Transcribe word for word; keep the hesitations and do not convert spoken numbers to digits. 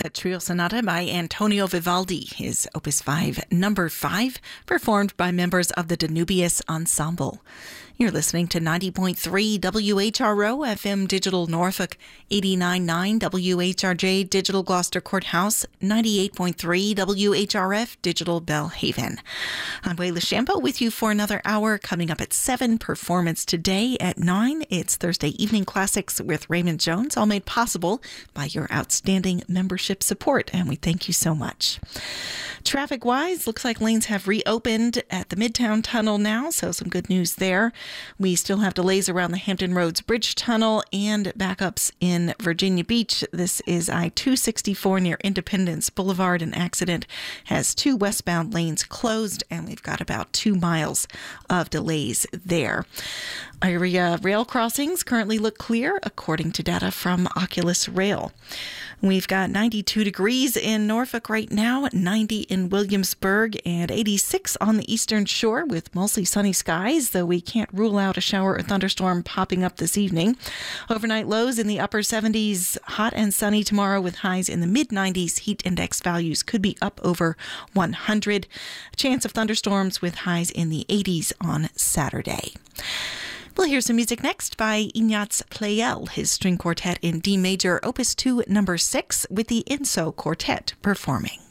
The Trio Sonata by Antonio Vivaldi is Opus five, number five, performed by members of the Danubius Ensemble. You're listening to ninety point three W H R O F M Digital Norfolk, eighty-nine point nine W H R J Digital Gloucester Courthouse, ninety-eight point three W H R F Digital Belhaven. I'm Wayla Shampo with you for another hour. Coming up at seven, performance today at nine. It's Thursday Evening Classics with Raymond Jones, all made possible by your outstanding membership support, and we thank you so much. Traffic-wise, looks like lanes have reopened at the Midtown Tunnel now, so some good news there. We still have delays around the Hampton Roads Bridge Tunnel and backups in Virginia Beach. This is I two sixty-four near Independence Boulevard. An accident has two westbound lanes closed, and we've got about two miles of delays there. Area rail crossings currently look clear, according to data from Oculus Rail. We've got ninety-two degrees in Norfolk right now, ninety in Williamsburg, and eighty-six on the Eastern Shore with mostly sunny skies, though we can't rule out a shower or thunderstorm popping up this evening. Overnight lows in the upper seventies, hot and sunny tomorrow with highs in the mid nineties. Heat index values could be up over one hundred. A chance of thunderstorms with highs in the eighties on Saturday. We'll hear some music next by Ignaz Pleyel, his string quartet in D major, Opus two, number six, with the Inso Quartet performing.